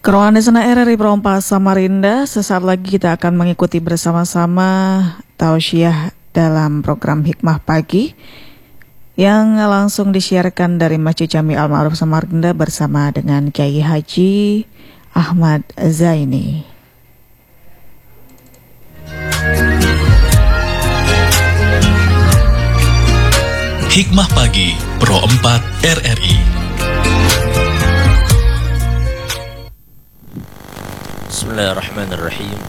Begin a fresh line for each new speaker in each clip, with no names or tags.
Keruangan Desana RRI Perompa Samarinda, sesaat lagi kita akan mengikuti bersama-sama tausiah dalam program Hikmah Pagi yang langsung disiarkan dari Masjid Jami Al-Ma'ruf Samarinda bersama dengan Kiai Haji Ahmad Zaini.
Hikmah Pagi Pro 4 RRI.
Bismillahirrahmanirrahim.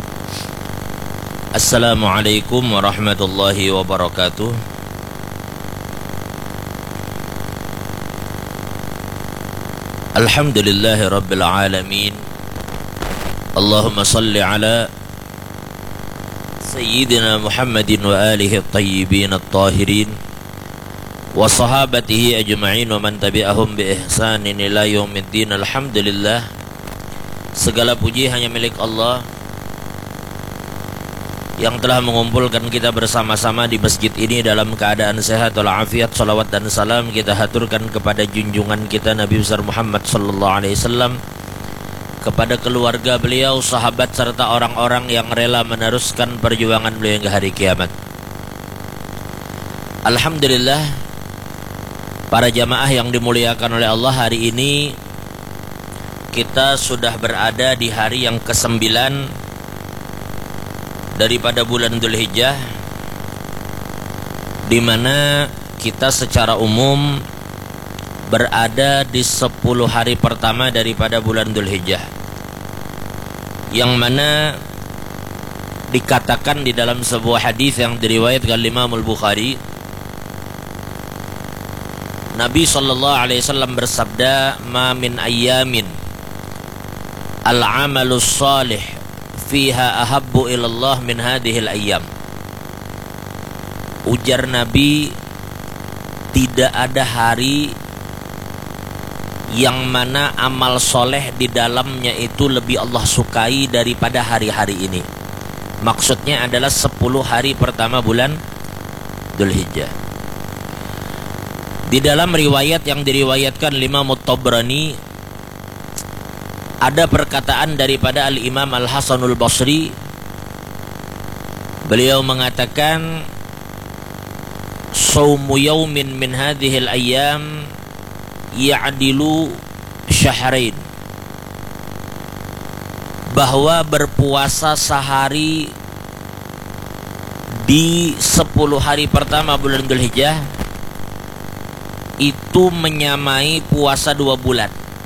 Assalamualaikum warahmatullahi wabarakatuh. Alhamdulillahi rabbil alamin. Allahumma salli ala Sayyidina Muhammadin wa alihi at-tayyibin at-tahirin wa sahabatihi ajma'in wa man tabi'ahum bi ihsanin ila yaumiddin. Alhamdulillah, segala puji hanya milik Allah yang telah mengumpulkan kita bersama-sama di masjid ini dalam keadaan sehat walafiat. Salawat dan salam kita haturkan kepada junjungan kita Nabi besar Muhammad sallallahu alaihi wasallam, kepada keluarga beliau, sahabat serta orang-orang yang rela meneruskan perjuangan beliau hingga hari kiamat. Alhamdulillah, para jamaah yang dimuliakan oleh Allah, hari ini kita sudah berada di hari yang ke-9 daripada bulan Dzulhijjah, di mana kita secara umum berada di 10 hari pertama daripada bulan Dzulhijjah, yang mana dikatakan di dalam sebuah hadis yang diriwayatkan Imam Al-Bukhari, Nabi sallallahu alaihi wasallam bersabda, "Ma min ayyamin al-amalus salih fiha ahabbu ilallah min hadhil ayyam." Ujar Nabi, tidak ada hari yang mana amal soleh di dalamnya itu lebih Allah sukai daripada hari-hari ini. Maksudnya adalah 10 hari pertama bulan Dzulhijjah. Di dalam riwayat yang diriwayatkan Imam At-Tabrani, ada perkataan daripada Al-Imam Al-Hasanul Basri. Beliau mengatakan, "Shaumu yaumin min hadhil ayyam ya'dilu syahrain." Bahwa berpuasa sehari di 10 hari pertama bulan Dzulhijjah itu menyamai puasa 2 bulan.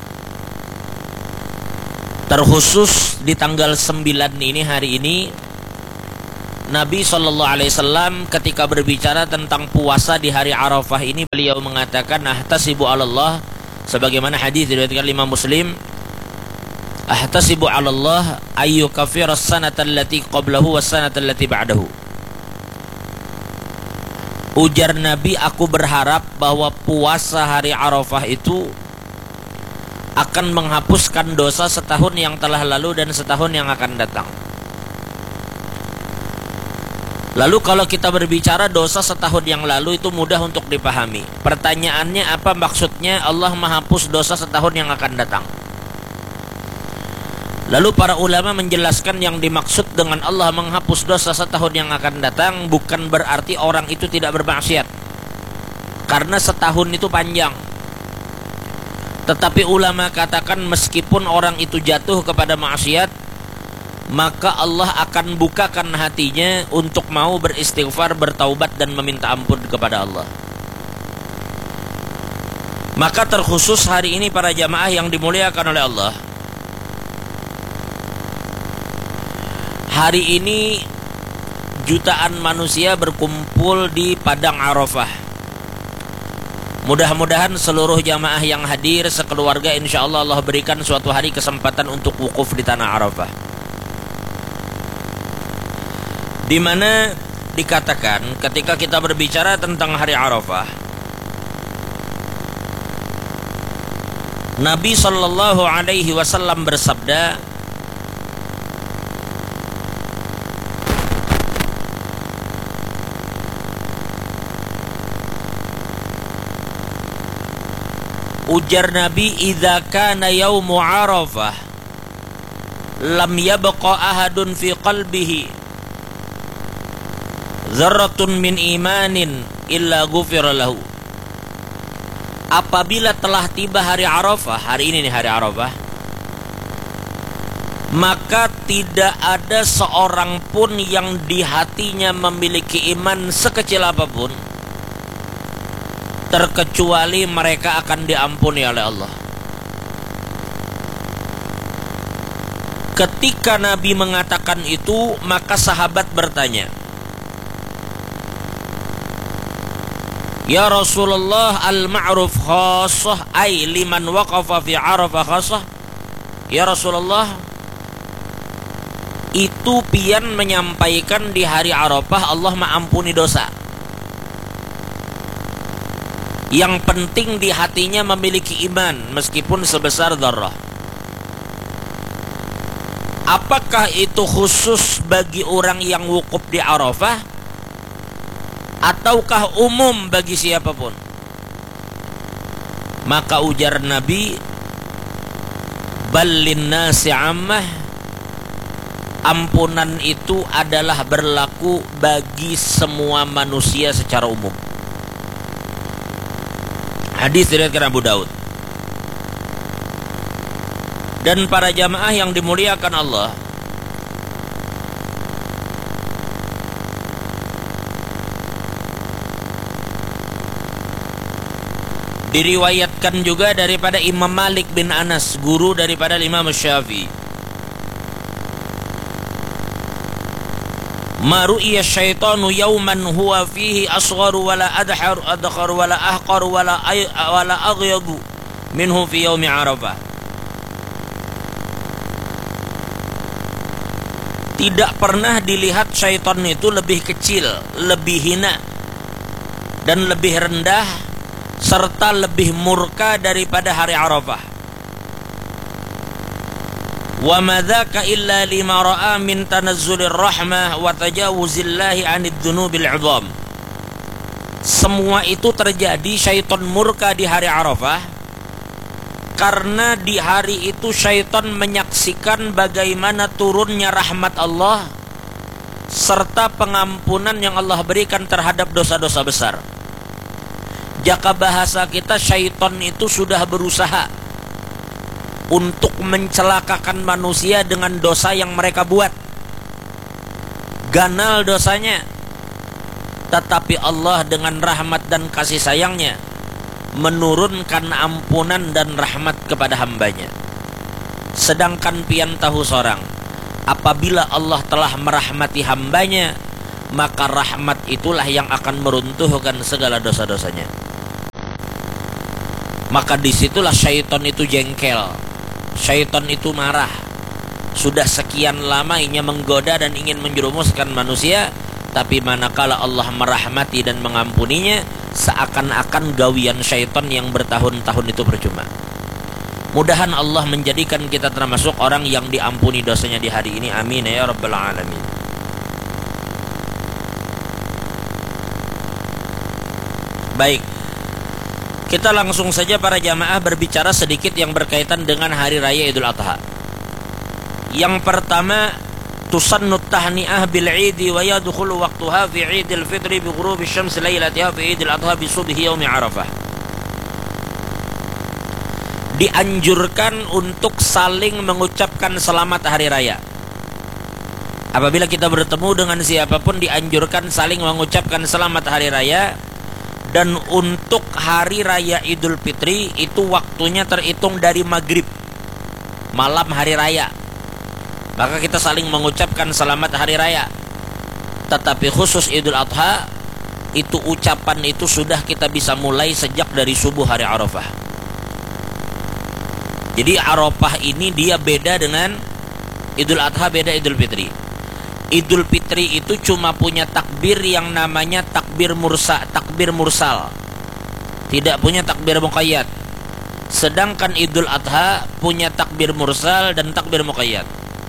Terkhusus di tanggal 9 ini, hari ini, Nabi SAW ketika berbicara tentang puasa di hari Arafah ini, beliau mengatakan, "Ahtasibu 'alallah", sebagaimana hadis diriwayatkan Imam Muslim, "Ahtasibu 'alallah ayyukaffira as-sanata allati qablahu was-sanata allati ba'dahu." Ujar Nabi, aku berharap bahwa puasa hari Arafah itu akan menghapuskan dosa setahun yang telah lalu dan setahun yang akan datang. Lalu kalau kita berbicara dosa setahun yang lalu, itu mudah untuk dipahami. Pertanyaannya, apa maksudnya Allah menghapus dosa setahun yang akan datang? Lalu para ulama menjelaskan yang dimaksud dengan Allah menghapus dosa setahun yang akan datang bukan berarti orang itu tidak bermaksiat, karena setahun itu panjang. Tetapi ulama katakan meskipun orang itu jatuh kepada maksiat, maka Allah akan bukakan hatinya untuk mau beristighfar, bertaubat dan meminta ampun kepada Allah. Maka terkhusus hari ini para jamaah yang dimuliakan oleh Allah, hari ini jutaan manusia berkumpul di Padang Arafah. Mudah-mudahan seluruh jamaah yang hadir sekeluarga, insya Allah Allah berikan suatu hari kesempatan untuk wukuf di tanah Arafah, di mana dikatakan ketika kita berbicara tentang hari Arafah, Nabi sallallahu alaihi wasallam bersabda, ujar Nabi, "Idza kana yaumu Arafah lam yabqa ahadun fi qalbihi dzarratun min imanin illa ghufira lahu. Apabila telah tiba hari Arafah, hari ini nih hari Arafah, maka tidak ada seorang pun yang di hatinya memiliki iman sekecil apapun, terkecuali mereka akan diampuni oleh Allah. Ketika Nabi mengatakan itu, maka sahabat bertanya, "Ya Rasulullah, al-ma'ruf khassah, ay liman waqafa fi Arafah khassah." Ya Rasulullah, itu pian menyampaikan di hari Arafah Allah mengampuni dosa. Yang penting di hatinya memiliki iman meskipun sebesar dzarrah. Apakah itu khusus bagi orang yang wukuf di Arafah ataukah umum bagi siapapun? Maka ujar Nabi, "Ballin nasi ammah." Ampunan itu adalah berlaku bagi semua manusia secara umum. Hadis diriwayatkan Abu Daud. Dan para jamaah yang dimuliakan Allah, diriwayatkan juga daripada Imam Malik bin Anas, guru daripada Imam Syafi'i, "Ma ru'iya syaitanu yawman huwa fihi asgharu wala adkhar wala ahqar wala aghyadu minhu fi yaumi Arafah." Tidak pernah dilihat syaitan itu lebih kecil, lebih hina, dan lebih rendah, serta lebih murka daripada hari Arafah. Wa madzaka illa lima ra'a min tanazzulir rahmah wa tajawuzillahi 'anid dzunubil 'idham. Semua itu terjadi, syaitan murka di hari Arafah karena di hari itu syaitan menyaksikan bagaimana turunnya rahmat Allah serta pengampunan yang Allah berikan terhadap dosa-dosa besar. Jaka bahasa kita, syaitan itu sudah berusaha untuk mencelakakan manusia dengan dosa yang mereka buat. Ganal dosanya, tetapi Allah dengan rahmat dan kasih sayangnya menurunkan ampunan dan rahmat kepada hambanya. Sedangkan pian tahu sorang, apabila Allah telah merahmati hambanya, maka rahmat itulah yang akan meruntuhkan segala dosa-dosanya. Maka disitulah syaitan itu jengkel, syaitan itu marah. Sudah sekian lama ia menggoda dan ingin menjerumuskan manusia, tapi manakala Allah merahmati dan mengampuninya, seakan-akan gawian syaitan yang bertahun-tahun itu percuma. Mudahan Allah menjadikan kita termasuk orang yang diampuni dosanya di hari ini. Amin ya rabbal alamin. Baik, kita langsung saja para jamaah berbicara sedikit yang berkaitan dengan hari raya Idul Adha. Yang pertama, tusannut tahni'ah bil 'idi wa yadkhulu waqtuha fi 'idil fitri bi ghurubi syams lailatiha fi 'idil adha bi subhi yaumi Arafah. Dianjurkan untuk saling mengucapkan selamat hari raya. Apabila kita bertemu dengan siapapun, dianjurkan saling mengucapkan selamat hari raya. Dan untuk hari raya Idul Fitri itu waktunya terhitung dari maghrib, malam hari raya. Maka kita saling mengucapkan selamat hari raya. Tetapi khusus Idul Adha, itu ucapan itu sudah kita bisa mulai sejak dari subuh hari Arafah. Jadi Arafah ini dia beda dengan Idul Adha, beda Idul Fitri. Idul Fitri itu cuma punya takbir yang namanya takbir mursal. Tidak punya takbir muqayyad. Sedangkan Idul Adha punya takbir mursal dan takbir muqayyad.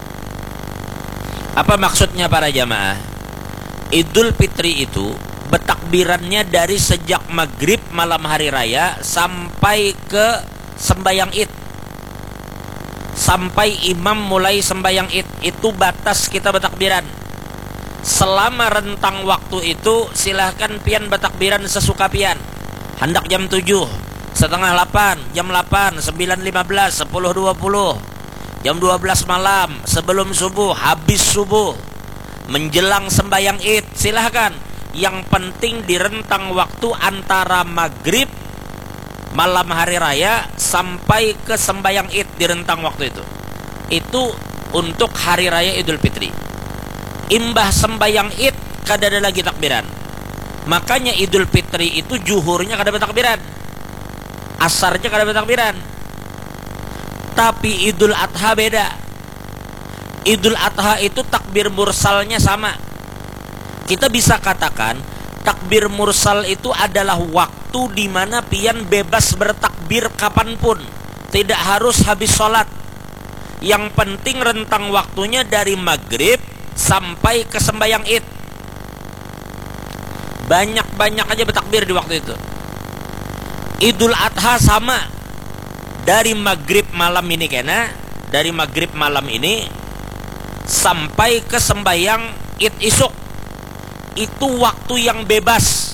Apa maksudnya para jamaah? Idul Fitri itu bertakbirannya dari sejak maghrib malam hari raya sampai ke sembayang Id. sampai imam mulai sembahyang id. Itu batas kita bertakbiran. Selama rentang waktu itu silahkan pian bertakbiran sesuka pian. Hendak jam 7, setengah 8, jam 8, 9.15, 10.20, jam 12 malam, sebelum subuh, habis subuh, menjelang sembahyang id, silahkan. Yang penting di rentang waktu antara maghrib malam hari raya sampai ke sembahyang id, di rentang waktu itu. Itu untuk hari raya Idul Fitri. Imbah sembahyang id kada ada lagi takbiran. Makanya Idul Fitri itu juhurnya kada ada takbiran, asarnya kada ada takbiran. Tapi Idul Adha beda. Idul Adha itu takbir mursalnya sama. Kita bisa katakan takbir mursal itu adalah waktu di mana pian bebas bertakbir kapanpun, tidak harus habis sholat. Yang penting rentang waktunya dari maghrib sampai ke sembahyang id. Banyak-banyak aja bertakbir di waktu itu. Idul Adha sama, dari maghrib malam ini kena, dari maghrib malam ini sampai ke sembahyang id isuk. Itu waktu yang bebas.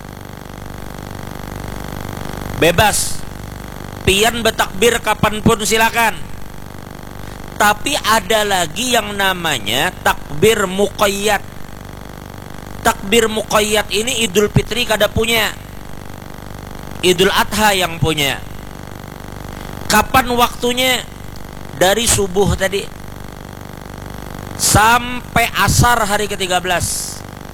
Bebas. Pian bertakbir kapanpun silakan. Tapi ada lagi yang namanya takbir muqayyad. Takbir muqayyad ini Idul Fitri kada punya, Idul Adha yang punya. Kapan waktunya? Dari subuh tadi sampai asar hari ke-13.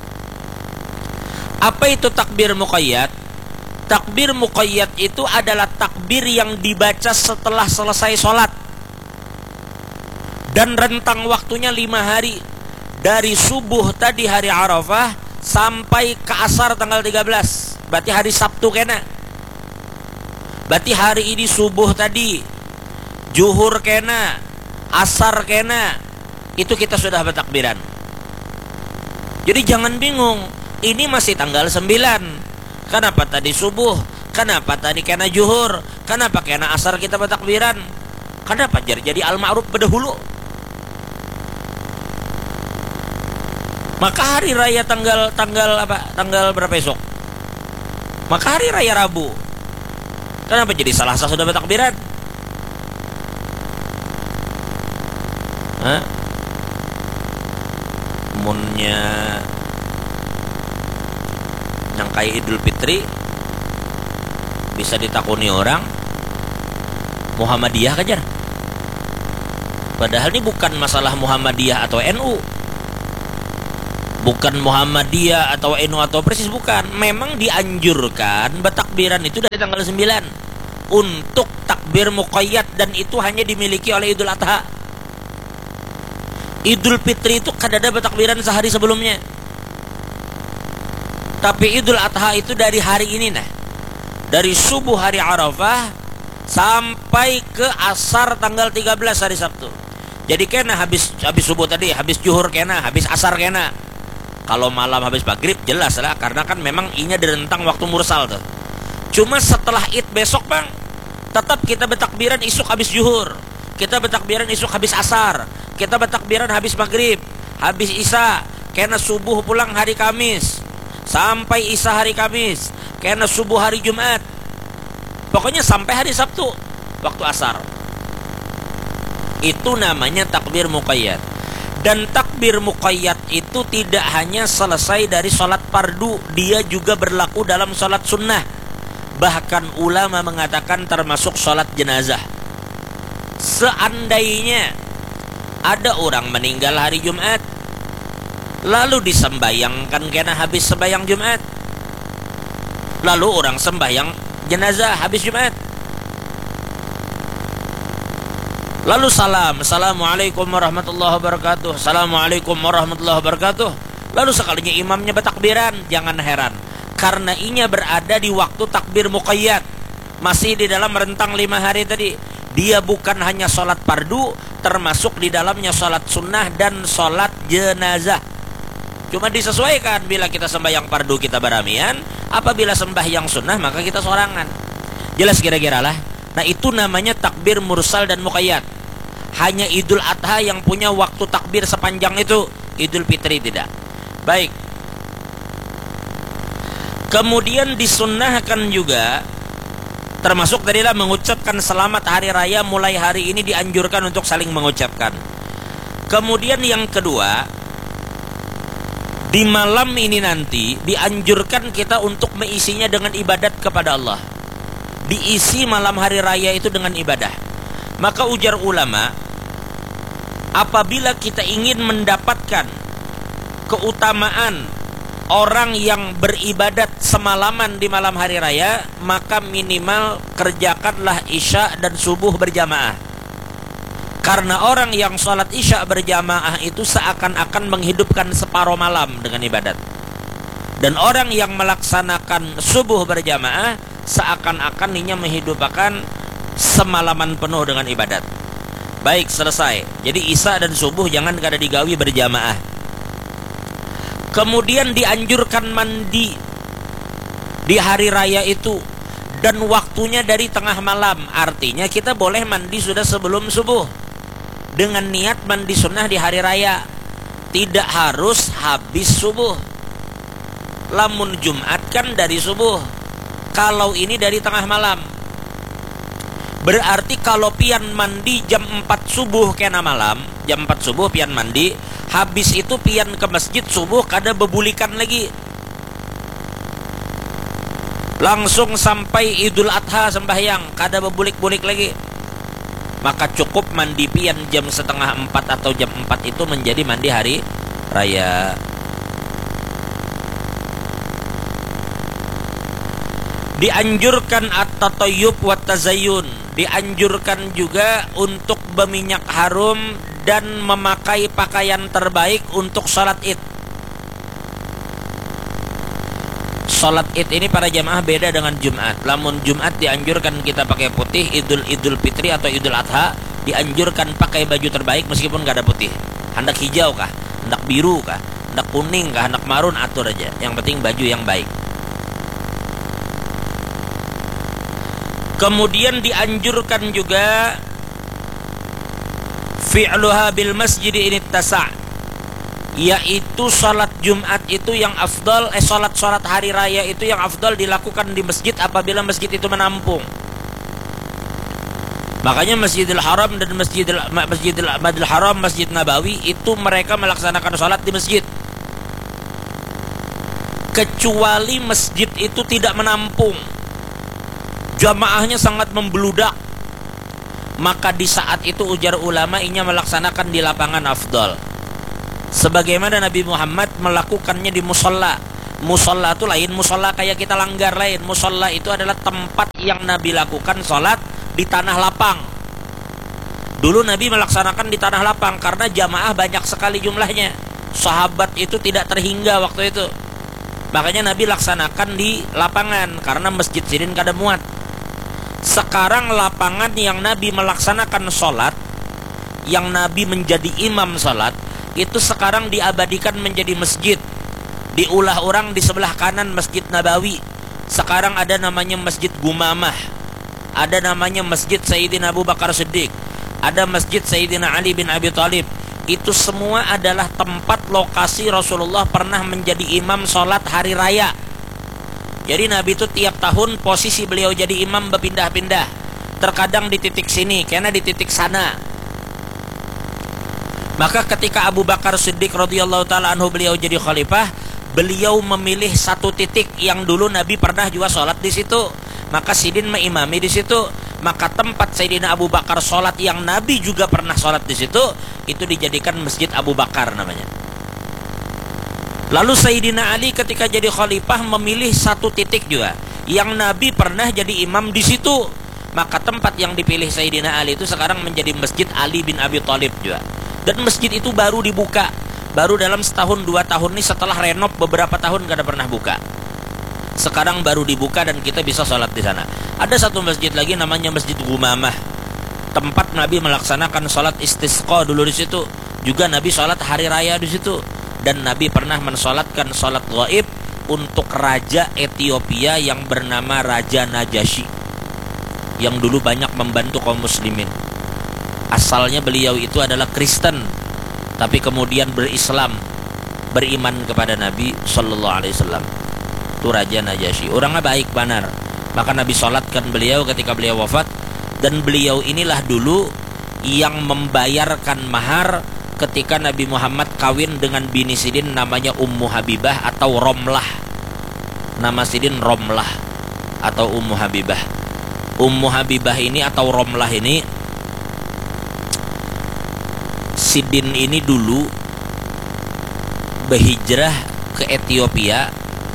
Apa itu takbir muqayyad? Takbir muqayyad itu adalah takbir yang dibaca setelah selesai sholat, dan rentang waktunya 5 hari. Dari subuh tadi hari Arafah sampai ke asar tanggal 13. Berarti hari Sabtu kena. Berarti hari ini subuh tadi, juhur kena, asar kena, itu kita sudah bertakbiran. Jadi jangan bingung, ini masih tanggal 9. Kenapa tadi subuh? Kenapa tadi kena juhur? Kenapa kena asar kita bertakbiran? Kenapa jadi al-ma'ruf berdahulu? Maka hari raya tanggal apa? Tanggal berapa esok? Maka hari raya Rabu. Kenapa jadi Selasa sudah bertakbiran? Hah? Munnya yang kayak Idul Fitri bisa ditakuni orang Muhammadiyah kajar. Padahal ini bukan masalah Muhammadiyah atau NU, bukan Muhammadiyah atau NU atau persis, bukan. Memang dianjurkan bertakbiran itu dari tanggal 9 untuk takbir muqayyad, dan itu hanya dimiliki oleh Idul Adha. Idul Fitri itu kadada bertakbiran sehari sebelumnya. Tapi Idul Adha itu dari hari ini, nah, dari subuh hari Arafah sampai ke asar tanggal 13 hari Sabtu. Jadi kena habis subuh tadi, habis juhur kena, habis asar kena. Kalau malam habis maghrib jelas lah, karena kan memang inya di rentang waktu mursal tuh. Cuma setelah id besok bang, tetap kita bertakbiran isuk habis juhur, kita bertakbiran isuk habis asar, kita bertakbiran habis maghrib, habis isya, kena subuh pulang hari Kamis, sampai isya hari Kamis, kena subuh hari Jumat, pokoknya sampai hari Sabtu waktu asar. Itu namanya takbir muqayyad. Dan takbir muqayyad itu tidak hanya selesai dari sholat fardu, dia juga berlaku dalam sholat sunnah. Bahkan ulama mengatakan termasuk sholat jenazah. Seandainya ada orang meninggal hari Jumat, lalu disembayangkan kena habis sembayang Jumat, lalu orang sembayang jenazah habis Jumat, lalu assalamualaikum warahmatullahi wabarakatuh, assalamualaikum warahmatullahi wabarakatuh, lalu sekalinya imamnya bertakbiran, jangan heran, karena inya berada di waktu takbir muqayyad, masih di dalam rentang 5 hari tadi. Dia bukan hanya sholat fardu, termasuk di dalamnya sholat sunnah dan sholat jenazah. Cuma disesuaikan, bila kita sembahyang fardu kita baramian, apabila sembahyang sunnah maka kita sorangan. Jelas kira-kira lah. Nah itu namanya takbir mursal dan muqayyad. hanya Idul Adha yang punya waktu takbir sepanjang itu, Idul Fitri tidak. Baik. Kemudian disunnahkan juga, termasuk tadilah mengucapkan selamat hari raya, mulai hari ini dianjurkan untuk saling mengucapkan. Kemudian yang kedua, di malam ini nanti dianjurkan kita untuk mengisinya dengan ibadat kepada Allah. Diisi malam hari raya itu dengan ibadah. Maka ujar ulama, apabila kita ingin mendapatkan keutamaan orang yang beribadat semalaman di malam hari raya, maka minimal kerjakanlah isya dan subuh berjamaah. Karena orang yang sholat isya berjamaah itu seakan-akan menghidupkan separuh malam dengan ibadat. Dan orang yang melaksanakan subuh berjamaah seakan-akan dia menghidupkan semalaman penuh dengan ibadat. Baik, selesai. Jadi isya dan subuh jangan kada digawi berjamaah. Kemudian dianjurkan mandi di hari raya itu, dan waktunya dari tengah malam. Artinya kita boleh mandi sudah sebelum subuh dengan niat mandi sunnah di hari raya, tidak harus habis subuh. Lamun Jumat kan dari subuh, kalau ini dari tengah malam. Berarti kalau pian mandi jam 4 subuh kena malam, jam 4 subuh pian mandi, habis itu pian ke masjid subuh kada bebulikan lagi, langsung sampai Idul Adha sembahyang kada bebulik-bulik lagi. Maka cukup mandi pian jam setengah 4 atau jam 4 itu menjadi mandi hari raya. Dianjurkan at-tatayyub wa tazayyun. Dianjurkan juga untuk berminyak harum dan memakai pakaian terbaik untuk sholat id. Sholat id ini para jamaah beda dengan Jumat. Lamun Jumat dianjurkan kita pakai putih, Idul Fitri atau Idul Adha dianjurkan pakai baju terbaik meskipun gak ada putih. Hendak hijau kah, hendak biru kah, hendak kuning kah, hendak marun, atur aja. Yang penting baju yang baik. Kemudian dianjurkan juga fi'luha bil masjid ini tasa', yaitu salat Jumat itu yang afdal, salat hari raya itu yang afdal dilakukan di masjid apabila masjid itu menampung. Makanya Masjidil Haram dan Masjidil Haram, Masjid Nabawi itu mereka melaksanakan salat di masjid. Kecuali masjid itu tidak menampung, jamaahnya sangat membeludak, maka di saat itu ujar ulama inya melaksanakan di lapangan afdal. Sebagaimana Nabi Muhammad melakukannya di musolla. Musolla itu lain musolla kayak kita langgar lain. Musolla itu adalah tempat yang Nabi lakukan sholat di tanah lapang. Dulu Nabi melaksanakan di tanah lapang karena jamaah banyak sekali jumlahnya. Sahabat itu tidak terhingga waktu itu. Makanya Nabi laksanakan di lapangan karena masjid sidin kada muat. Sekarang lapangan yang Nabi melaksanakan sholat, yang Nabi menjadi imam sholat, itu sekarang diabadikan menjadi masjid. Diulah orang di sebelah kanan Masjid Nabawi. Sekarang ada namanya Masjid Gumamah, ada namanya Masjid Sayyidina Abu Bakar Siddiq, ada Masjid Sayyidina Ali bin Abi Thalib. Itu semua adalah tempat lokasi Rasulullah pernah menjadi imam sholat hari raya. Jadi Nabi itu tiap tahun posisi beliau jadi imam berpindah-pindah. Terkadang di titik sini, karena di titik sana. Maka ketika Abu Bakar Siddiq radhiyallahu taala anhu beliau jadi khalifah, beliau memilih satu titik yang dulu Nabi pernah juga sholat di situ. Maka sidin mengimami di situ. Maka tempat Sayyidina Abu Bakar sholat yang Nabi juga pernah sholat di situ, itu dijadikan Masjid Abu Bakar namanya. Lalu Sayyidina Ali ketika jadi khalifah memilih satu titik juga yang Nabi pernah jadi imam di situ. Maka tempat yang dipilih Sayyidina Ali itu sekarang menjadi Masjid Ali bin Abi Thalib juga. Dan masjid itu baru dibuka, baru dalam setahun 2 tahun ini, setelah renov beberapa tahun gak ada pernah buka. Sekarang baru dibuka dan kita bisa sholat di sana. Ada satu masjid lagi namanya Masjid Gumamah, tempat Nabi melaksanakan sholat istisqa dulu di situ. Juga Nabi sholat hari raya di situ. Dan Nabi pernah mensolatkan sholat gaib untuk Raja Ethiopia yang bernama Raja Najasyi, yang dulu banyak membantu kaum muslimin. Asalnya beliau itu adalah Kristen, tapi kemudian berislam, beriman kepada Nabi Sallallahu Alaihi Wasallam. Itu Raja Najasyi. Orangnya baik benar. Maka Nabi sholatkan beliau ketika beliau wafat. Dan beliau inilah dulu yang membayarkan mahar ketika Nabi Muhammad kawin dengan bini Sidin namanya Ummu Habibah atau Romlah. Nama Sidin Romlah atau Ummu Habibah. Ummu Habibah ini atau Romlah ini, Sidin ini dulu berhijrah ke Ethiopia.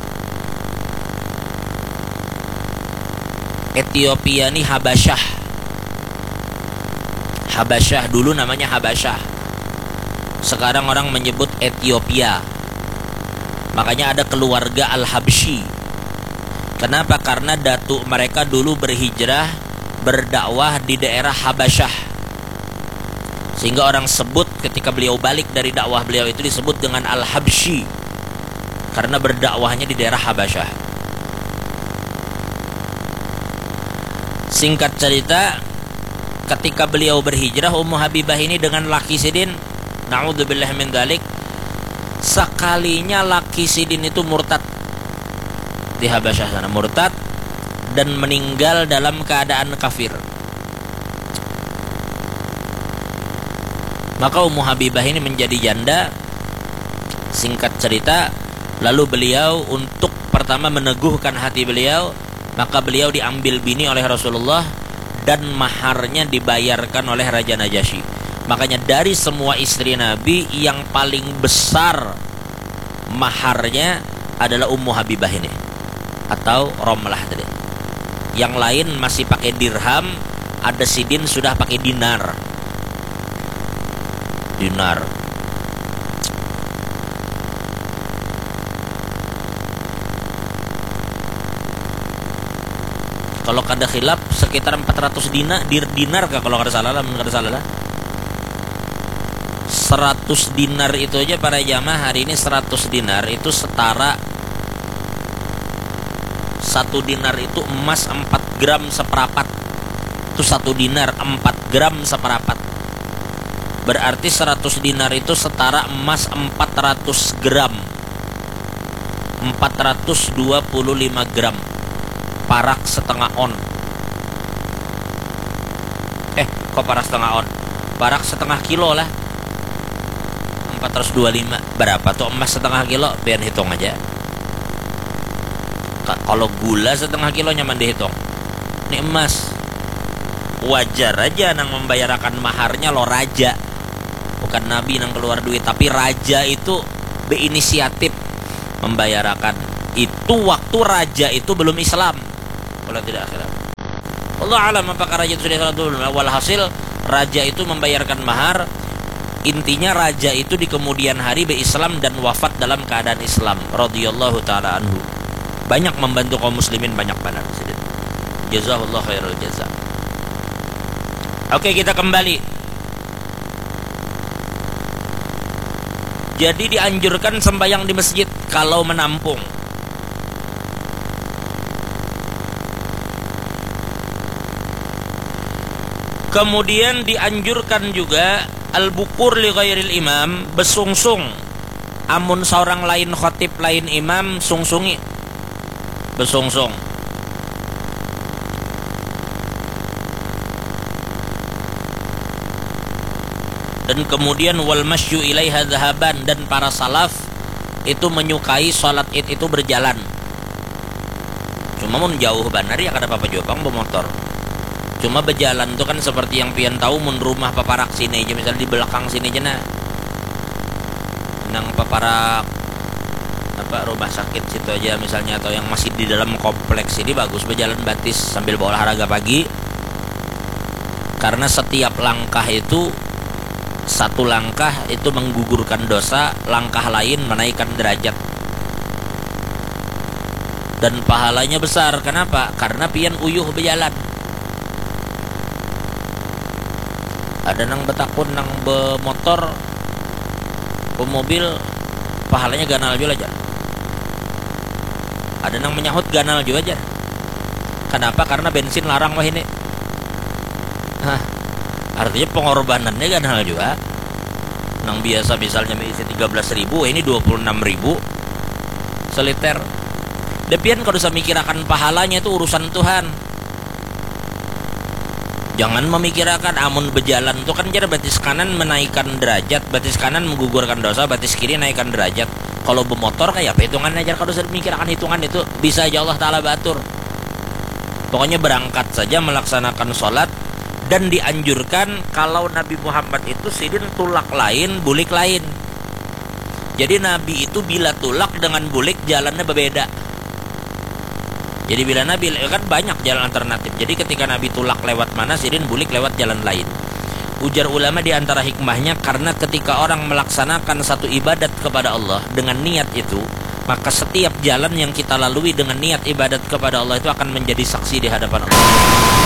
Ethiopia ini Habasyah. Habasyah dulu namanya Habasyah. Sekarang orang menyebut Ethiopia. Makanya ada keluarga Al-Habsyi. Kenapa? Karena datuk mereka dulu berhijrah, berdakwah di daerah Habasyah. Sehingga orang sebut ketika beliau balik dari dakwah beliau itu disebut dengan Al-Habsyi. Karena berdakwahnya di daerah Habasyah. Singkat cerita, ketika beliau berhijrah, Ummu Habibah ini dengan laki Sidin, na'udzubillah min dzalik, sekalinya laki Sidin itu murtad di Habasyah sana, murtad dan meninggal dalam keadaan kafir. Maka Ummu Habibah ini menjadi janda. Singkat cerita, lalu beliau untuk pertama meneguhkan hati beliau, maka beliau diambil bini oleh Rasulullah dan maharnya dibayarkan oleh Raja Najasyi. Makanya dari semua istri Nabi yang paling besar maharnya adalah Ummu Habibah ini atau Romlah tadi. Yang lain masih pakai dirham, ada Sidin sudah pakai dinar. Dinar. Kalau kada khilaf sekitar 400 dinar kah kalau kada salah lah, 100 dinar itu aja para jamaah hari ini. 100 dinar itu setara, 1 dinar itu emas 4 gram seperempat. Itu 1 dinar 4 gram seperempat. Berarti 100 dinar itu setara emas 400 gram. 425 gram. Parak setengah on. Kok parak setengah on? Parak setengah kilo lah. 425. Berapa tuh emas setengah kilo? Biar hitung aja. Kalau gula setengah kilo nyaman dihitung. Ini emas. Wajar aja nang membayarkan maharnya lo raja. Bukan nabi nang keluar duit, tapi raja itu berinisiatif membayarkan. Itu waktu raja itu belum Islam. Kalau tidak khilaf. Allah alam apakah raja itu sudah Islam dulu. Walhasil raja itu membayarkan mahar. Intinya raja itu di kemudian hari berislam dan wafat dalam keadaan Islam. Radhiyallahu taala anhu. Banyak membantu kaum muslimin, banyak banget. Jazahullah khairul jaza. Oke, kita kembali. Jadi dianjurkan sembahyang di masjid kalau menampung. Kemudian dianjurkan juga al-bukur li ghairil imam, besungsung. Amun seorang lain khatib lain imam, sungsungi. Besungsung. Dan kemudian wal masyu ilaiha dhahaban, dan para salaf itu menyukai salat Id itu berjalan. Cuma mun jauh benar ya kada apa-apa juga bermotor. Cuma berjalan itu kan seperti yang pian tahu, mun rumah paparak sini aja, misalnya di belakang sini aja nah. Nang paparak apa rumah sakit situ aja misalnya, atau yang masih di dalam kompleks ini bagus berjalan batis sambil berolahraga pagi. Karena setiap langkah itu, satu langkah itu menggugurkan dosa, langkah lain menaikkan derajat. Dan pahalanya besar. Kenapa? Karena pian uyuh berjalan. Ada nang betakun nang bemotor, bemobil, pahalanya ganal juga aja. Ada nang menyahut ganal juga aja. Kenapa? Karena bensin larang wah ini. Artinya pengorbanannya kan hal juga. Nang biasa misalnya isi 13.000, ini 26.000 seliter. Depian kalau bisa mikir akan pahalanya itu urusan Tuhan. Jangan memikirkan amun berjalan itu kan jadi batis kanan menaikkan derajat, batis kanan menggugurkan dosa, batis kiri naikkan derajat. Kalau bermotor kayak apa hitungannya aja, kalau sudah mikirkan hitungan itu bisa aja Allah Ta'ala batur. Pokoknya berangkat saja melaksanakan sholat. Dan dianjurkan kalau Nabi Muhammad itu sidin tulak lain, bulik lain. Jadi Nabi itu bila tulak dengan bulik jalannya berbeda. Jadi bila Nabi kan banyak jalan alternatif. Jadi ketika Nabi tulak lewat mana, sidin bulik lewat jalan lain. Ujar ulama di antara hikmahnya, karena ketika orang melaksanakan satu ibadat kepada Allah dengan niat itu, maka setiap jalan yang kita lalui dengan niat ibadat kepada Allah itu akan menjadi saksi di hadapan Allah.